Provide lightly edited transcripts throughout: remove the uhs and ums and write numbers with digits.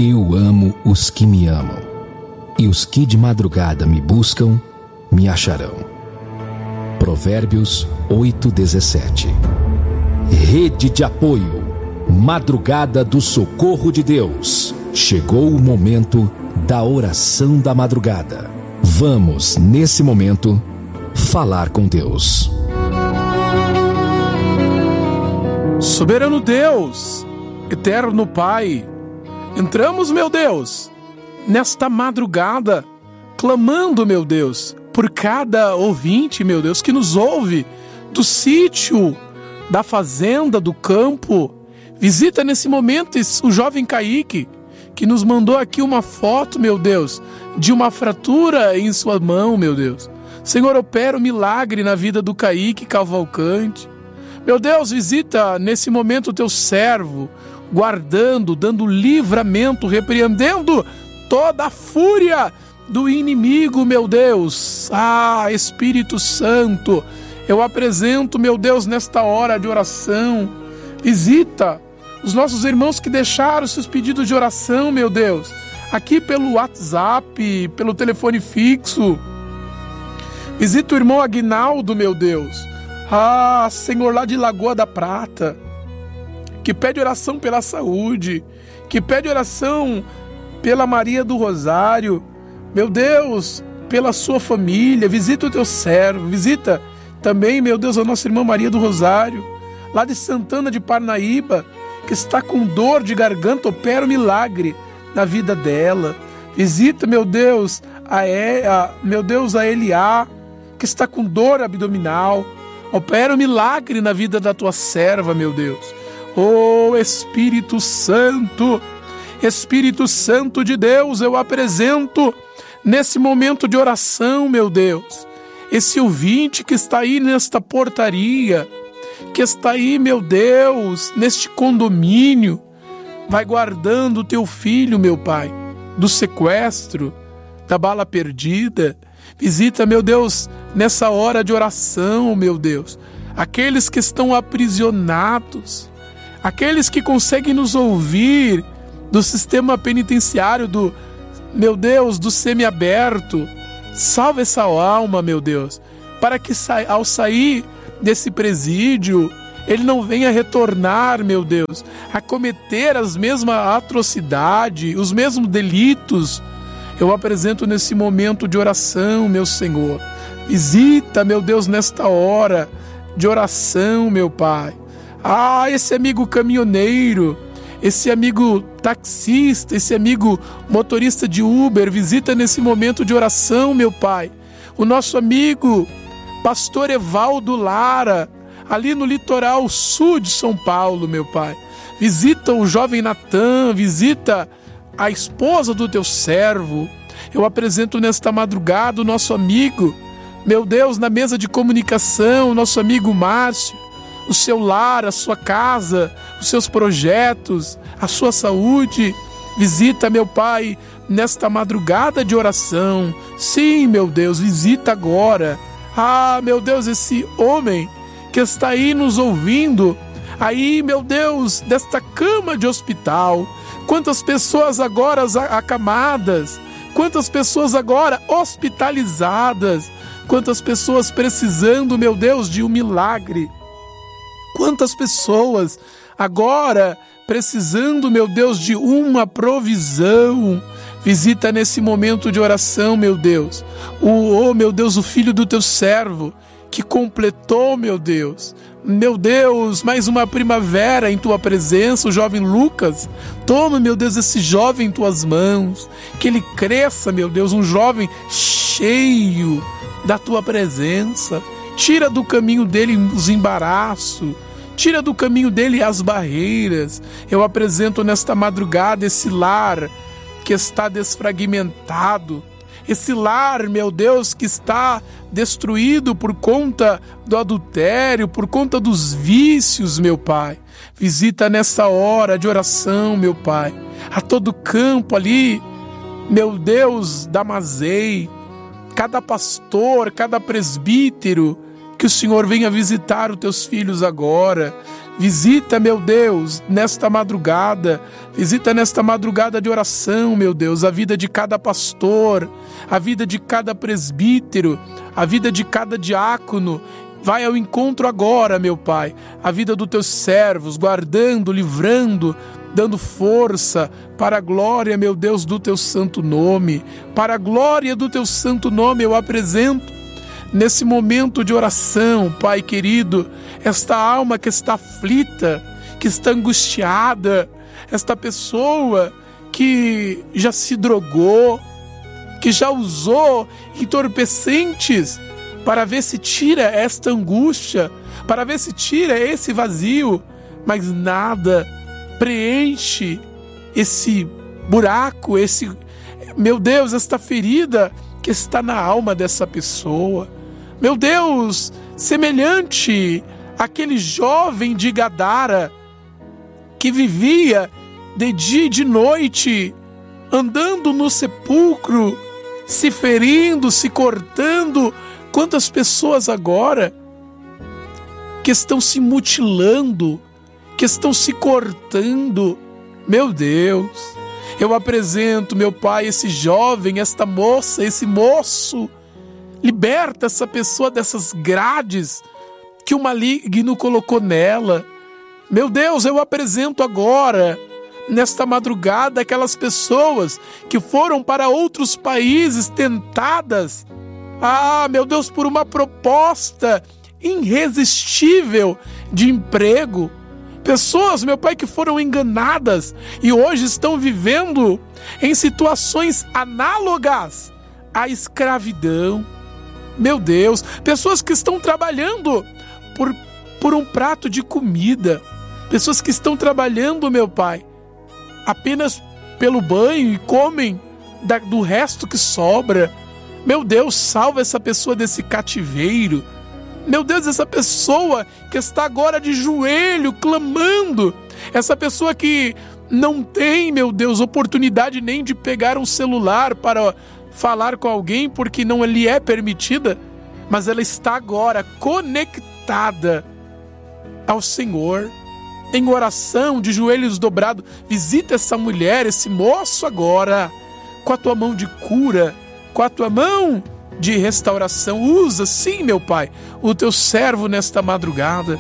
Eu amo os que me amam, e os que de madrugada me buscam, me acharão. Provérbios 8:17. Rede de apoio, madrugada do socorro de Deus. Chegou o momento da oração da madrugada. Vamos, nesse momento, falar com Deus. Soberano Deus, eterno Pai, entramos, meu Deus, nesta madrugada, clamando, meu Deus, por cada ouvinte, meu Deus, que nos ouve do sítio, da fazenda, do campo. Visita nesse momento o jovem Kaique, que nos mandou aqui uma foto, meu Deus, de uma fratura em sua mão, meu Deus. Senhor, opera um milagre na vida do Kaique Cavalcante. Meu Deus, visita nesse momento o teu servo, guardando, dando livramento, repreendendo toda a fúria do inimigo, meu Deus. Espírito Santo, eu apresento, meu Deus, nesta hora de oração, visita os nossos irmãos que deixaram seus pedidos de oração, meu Deus, aqui pelo WhatsApp, pelo telefone fixo. Visita o irmão Aguinaldo, meu Deus. Senhor, lá de Lagoa da Prata, que pede oração pela saúde, que pede oração pela Maria do Rosário, meu Deus, pela sua família. Visita o teu servo, visita também, meu Deus, a nossa irmã Maria do Rosário, lá de Santana de Parnaíba, que está com dor de garganta. Opera um milagre na vida dela. Visita, meu Deus, a Eliá, que está com dor abdominal. Opera um milagre na vida da tua serva, meu Deus. Espírito Santo, Espírito Santo de Deus, eu apresento nesse momento de oração, meu Deus, esse ouvinte que está aí nesta portaria, que está aí, meu Deus, neste condomínio. Vai guardando o teu filho, meu Pai, do sequestro, da bala perdida. Visita, meu Deus, nessa hora de oração, meu Deus, aqueles que estão aprisionados, aqueles que conseguem nos ouvir do sistema penitenciário, meu Deus, do semiaberto. Salva essa alma, meu Deus, para que ao sair desse presídio, ele não venha retornar, meu Deus, a cometer as mesmas atrocidades, os mesmos delitos. Eu apresento nesse momento de oração, meu Senhor. Visita, meu Deus, nesta hora de oração, meu Pai. Esse amigo caminhoneiro, esse amigo taxista, esse amigo motorista de Uber, visita nesse momento de oração, meu Pai. O nosso amigo pastor Evaldo Lara, ali no litoral sul de São Paulo, meu Pai. Visita o jovem Natan, visita a esposa do teu servo. Eu apresento nesta madrugada o nosso amigo, meu Deus, na mesa de comunicação, o nosso amigo Márcio, o seu lar, a sua casa, os seus projetos, a sua saúde. Visita, meu Pai, nesta madrugada de oração. Sim, meu Deus, visita agora. Meu Deus, esse homem que está aí nos ouvindo, aí, meu Deus, desta cama de hospital. Quantas pessoas agora acamadas, quantas pessoas agora hospitalizadas, quantas pessoas precisando, meu Deus, de um milagre. Quantas pessoas agora precisando, meu Deus, de uma provisão. Visita nesse momento de oração, meu Deus. Meu Deus, o filho do teu servo, que completou, meu Deus, mais uma primavera em tua presença, o jovem Lucas. Toma, meu Deus, esse jovem em tuas mãos, que ele cresça, meu Deus, um jovem cheio da tua presença. Tira do caminho dele os embaraços, tira do caminho dele as barreiras. Eu apresento nesta madrugada esse lar que está desfragmentado, esse lar, meu Deus, que está destruído por conta do adultério, por conta dos vícios, meu Pai. Visita nessa hora de oração, meu Pai, a todo campo ali, meu Deus, da Mazei, cada pastor, cada presbítero, que o Senhor venha visitar os teus filhos agora. Visita, meu Deus, nesta madrugada de oração, meu Deus, a vida de cada pastor, a vida de cada presbítero, a vida de cada diácono. Vai ao encontro agora, meu Pai, a vida dos teus servos, guardando, livrando, dando força para a glória, meu Deus, do teu santo nome. Para a glória do teu santo nome eu apresento nesse momento de oração, Pai querido, esta alma que está aflita, que está angustiada, esta pessoa que já se drogou, que já usou entorpecentes para ver se tira esta angústia, para ver se tira esse vazio, mas nada preenche esse buraco, meu Deus, esta ferida que está na alma dessa pessoa. Meu Deus, semelhante àquele jovem de Gadara que vivia de dia e de noite, andando no sepulcro, se ferindo, se cortando. Quantas pessoas agora que estão se mutilando, que estão se cortando. Meu Deus, eu apresento, meu Pai, esse jovem, esta moça, esse moço. Liberta essa pessoa dessas grades que o maligno colocou nela. Meu Deus, eu apresento agora, nesta madrugada, aquelas pessoas que foram para outros países tentadas. Meu Deus, por uma proposta irresistível de emprego. Pessoas, meu Pai, que foram enganadas e hoje estão vivendo em situações análogas à escravidão. Meu Deus, pessoas que estão trabalhando por um prato de comida, pessoas que estão trabalhando, meu Pai, apenas pelo banho e comem do resto que sobra. Meu Deus, salva essa pessoa desse cativeiro. Meu Deus, essa pessoa que está agora de joelho clamando, essa pessoa que não tem, meu Deus, oportunidade nem de pegar um celular para falar com alguém porque não lhe é permitida, mas ela está agora conectada ao Senhor, em oração, de joelhos dobrados. Visita essa mulher, esse moço agora, com a tua mão de cura, com a tua mão de restauração. Usa, sim, meu Pai, o teu servo nesta madrugada.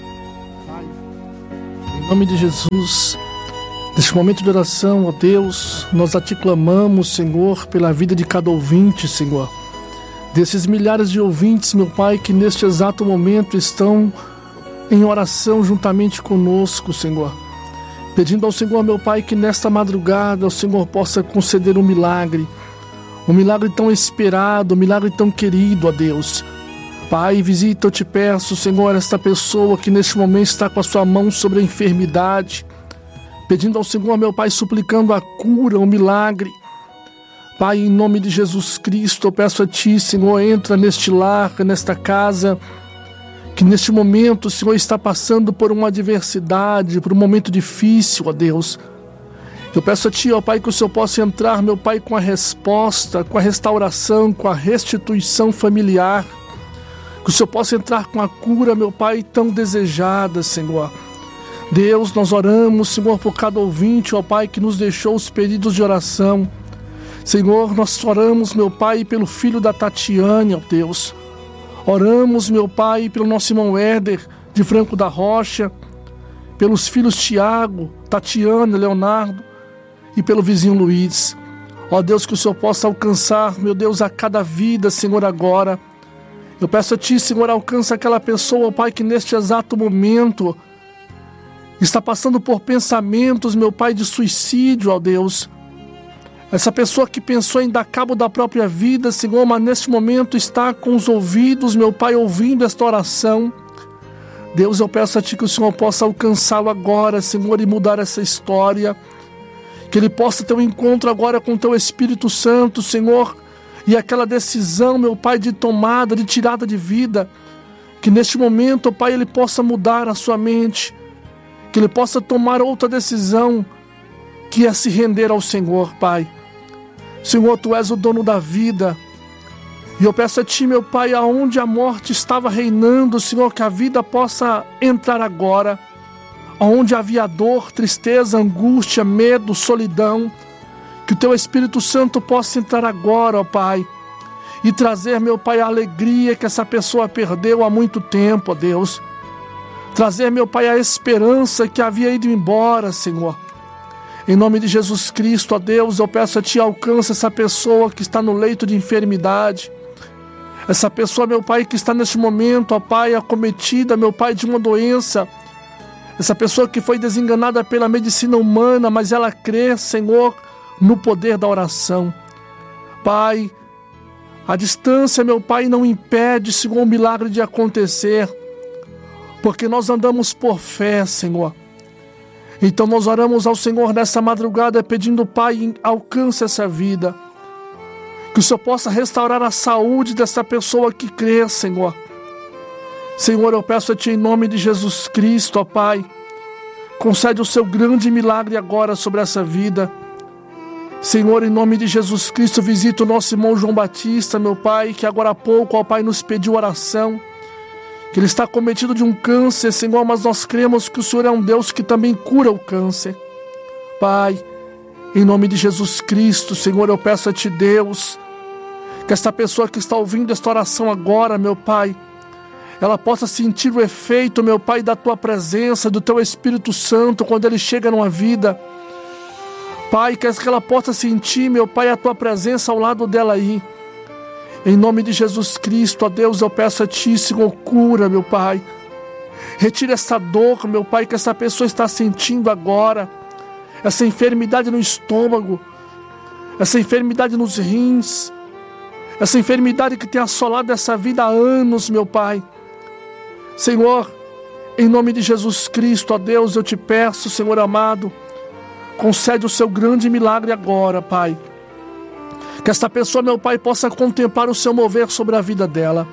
Em nome de Jesus, neste momento de oração, ó Deus, nós a te clamamos, Senhor, pela vida de cada ouvinte, Senhor. Desses milhares de ouvintes, meu Pai, que neste exato momento estão em oração juntamente conosco, Senhor. Pedindo ao Senhor, meu Pai, que nesta madrugada o Senhor possa conceder um milagre tão esperado, um milagre tão querido, ó Deus. Pai, visita, eu te peço, Senhor, esta pessoa que neste momento está com a sua mão sobre a enfermidade, pedindo ao Senhor, meu Pai, suplicando a cura, o milagre. Pai, em nome de Jesus Cristo, eu peço a Ti, Senhor, entra neste lar, nesta casa, que neste momento o Senhor está passando por uma adversidade, por um momento difícil, ó Deus. Eu peço a Ti, ó Pai, que o Senhor possa entrar, meu Pai, com a resposta, com a restauração, com a restituição familiar. Que o Senhor possa entrar com a cura, meu Pai, tão desejada, Senhor. Deus, nós oramos, Senhor, por cada ouvinte, ó Pai, que nos deixou os pedidos de oração. Senhor, nós oramos, meu Pai, pelo filho da Tatiane, ó Deus. Oramos, meu Pai, pelo nosso irmão Éder, de Franco da Rocha, pelos filhos Tiago, Tatiana, Leonardo, e pelo vizinho Luiz. Ó Deus, que o Senhor possa alcançar, meu Deus, a cada vida, Senhor, agora. Eu peço a Ti, Senhor, alcança aquela pessoa, ó Pai, que neste exato momento está passando por pensamentos, meu Pai, de suicídio, ó Deus. Essa pessoa que pensou em dar cabo da própria vida, Senhor, mas neste momento está com os ouvidos, meu Pai, ouvindo esta oração. Deus, eu peço a Ti que o Senhor possa alcançá-lo agora, Senhor, e mudar essa história. Que ele possa ter um encontro agora com o Teu Espírito Santo, Senhor, e aquela decisão, meu Pai, de tomada, de tirada de vida. Que neste momento, Pai, ele possa mudar a sua mente. Que ele possa tomar outra decisão, que é se render ao Senhor, Pai. Senhor, Tu és o dono da vida. E eu peço a Ti, meu Pai, aonde a morte estava reinando, Senhor, que a vida possa entrar agora. onde havia dor, tristeza, angústia, medo, solidão, que o Teu Espírito Santo possa entrar agora, ó Pai, e trazer, meu Pai, a alegria que essa pessoa perdeu há muito tempo, ó Deus. Trazer, meu Pai, a esperança que havia ido embora, Senhor. Em nome de Jesus Cristo, ó Deus, eu peço a Ti, alcance essa pessoa que está no leito de enfermidade. Essa pessoa, meu Pai, que está neste momento, ó Pai, acometida, meu Pai, de uma doença. Essa pessoa que foi desenganada pela medicina humana, mas ela crê, Senhor, no poder da oração. Pai, a distância, meu Pai, não impede, Senhor, o milagre de acontecer, porque nós andamos por fé, Senhor. Então nós oramos ao Senhor nessa madrugada pedindo, Pai, alcance essa vida. Que o Senhor possa restaurar a saúde dessa pessoa que crê, Senhor. Senhor, eu peço a Ti em nome de Jesus Cristo, ó Pai, concede o Seu grande milagre agora sobre essa vida. Senhor, em nome de Jesus Cristo, visita o nosso irmão João Batista, meu Pai, que agora há pouco, ó Pai, nos pediu oração, que ele está cometido de um câncer, Senhor, mas nós cremos que o Senhor é um Deus que também cura o câncer. Pai, em nome de Jesus Cristo, Senhor, eu peço a Ti, Deus, que esta pessoa que está ouvindo esta oração agora, meu Pai, ela possa sentir o efeito, meu Pai, da Tua presença, do Teu Espírito Santo, quando ele chega numa vida. Pai, que ela possa sentir, meu Pai, a Tua presença ao lado dela aí. Em nome de Jesus Cristo, ó Deus, eu peço a Ti, Senhor, cura, meu Pai. Retira essa dor, meu Pai, que essa pessoa está sentindo agora. Essa enfermidade no estômago, essa enfermidade nos rins, essa enfermidade que tem assolado essa vida há anos, meu Pai. Senhor, em nome de Jesus Cristo, ó Deus, eu Te peço, Senhor amado, concede o Seu grande milagre agora, Pai. Que essa pessoa, meu Pai, possa contemplar o Seu mover sobre a vida dela.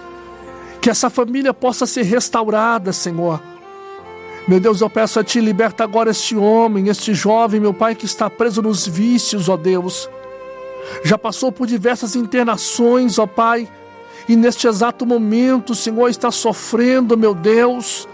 Que essa família possa ser restaurada, Senhor. Meu Deus, eu peço a Ti, liberta agora este homem, este jovem, meu Pai, que está preso nos vícios, ó Deus. Já passou por diversas internações, ó Pai, e neste exato momento, o Senhor está sofrendo, meu Deus,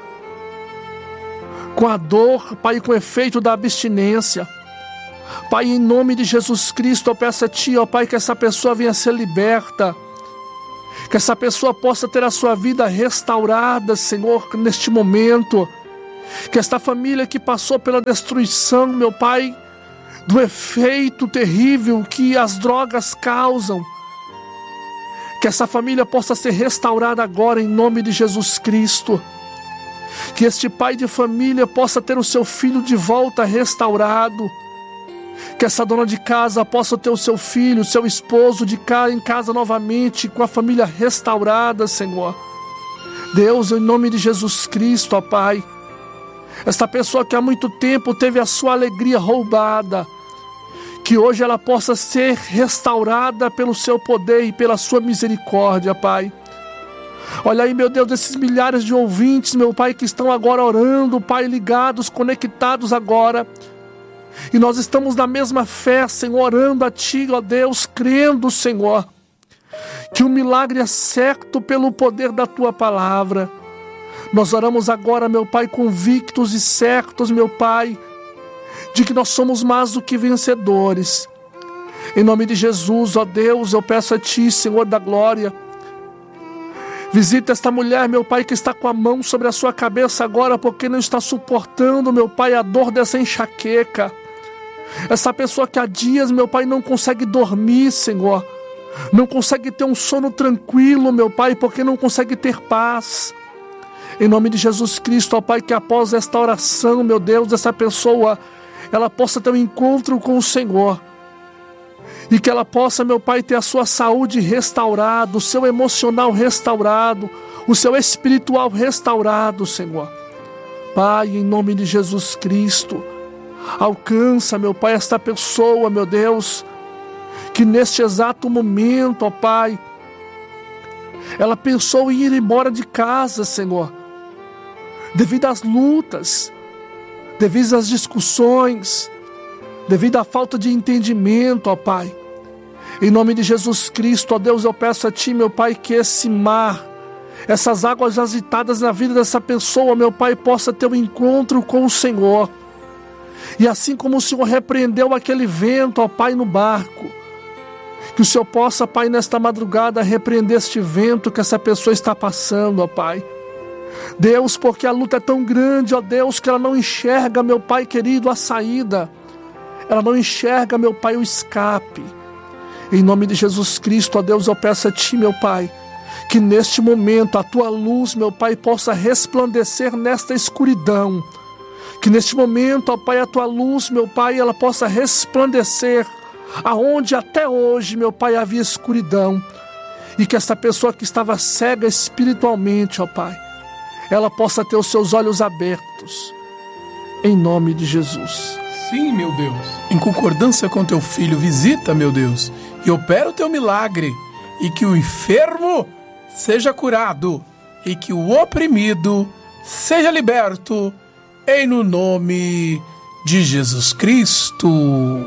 com a dor, Pai, com o efeito da abstinência. Pai, em nome de Jesus Cristo, eu peço a Ti, ó Pai, que essa pessoa venha ser liberta, que essa pessoa possa ter a sua vida restaurada, Senhor, neste momento, que esta família que passou pela destruição, meu Pai, do efeito terrível que as drogas causam, que essa família possa ser restaurada agora em nome de Jesus Cristo. Que este pai de família possa ter o seu filho de volta restaurado. Que essa dona de casa possa ter o seu filho, o seu esposo em casa novamente, com a família restaurada, Senhor. Deus, em nome de Jesus Cristo, ó Pai, esta pessoa que há muito tempo teve a sua alegria roubada, que hoje ela possa ser restaurada pelo Seu poder e pela Sua misericórdia, Pai. Olha aí, meu Deus, esses milhares de ouvintes, meu Pai, que estão agora orando, Pai, ligados, conectados agora. E nós estamos na mesma fé, Senhor, orando a Ti, ó Deus, crendo, Senhor, que o milagre é certo pelo poder da Tua palavra. Nós oramos agora, meu Pai, convictos e certos, meu Pai, de que nós somos mais do que vencedores. Em nome de Jesus, ó Deus, eu peço a Ti, Senhor da glória, visita esta mulher, meu Pai, que está com a mão sobre a sua cabeça agora, porque não está suportando, meu Pai, a dor dessa enxaqueca. Essa pessoa que há dias, meu Pai, não consegue dormir, Senhor, não consegue ter um sono tranquilo, meu Pai, porque não consegue ter paz. Em nome de Jesus Cristo, ó Pai, que após esta oração, meu Deus, essa pessoa, ela possa ter um encontro com o Senhor. E que ela possa, meu Pai, ter a sua saúde restaurada, o seu emocional restaurado, o seu espiritual restaurado, Senhor. Pai, em nome de Jesus Cristo, alcança, meu Pai, esta pessoa, meu Deus, que neste exato momento, ó Pai, ela pensou em ir embora de casa, Senhor, devido às lutas, devido às discussões, devido à falta de entendimento, ó Pai. Em nome de Jesus Cristo, ó Deus, eu peço a Ti, meu Pai, que esse mar, essas águas agitadas na vida dessa pessoa, meu Pai, possa ter um encontro com o Senhor. E assim como o Senhor repreendeu aquele vento, ó Pai, no barco, que o Senhor possa, Pai, nesta madrugada repreender este vento que essa pessoa está passando, ó Pai. Deus, porque a luta é tão grande, ó Deus, que ela não enxerga, meu Pai querido, a saída. Ela não enxerga, meu Pai, o escape. Em nome de Jesus Cristo, ó Deus, eu peço a Ti, meu Pai, que neste momento a Tua luz, meu Pai, possa resplandecer nesta escuridão. Que neste momento, ó Pai, a Tua luz, meu Pai, ela possa resplandecer aonde até hoje, meu Pai, havia escuridão. E que essa pessoa que estava cega espiritualmente, ó Pai, ela possa ter os seus olhos abertos. Em nome de Jesus. Sim, meu Deus. Em concordância com Teu Filho, visita, meu Deus, e opera o Teu milagre, e que o enfermo seja curado, e que o oprimido seja liberto, em no nome de Jesus Cristo.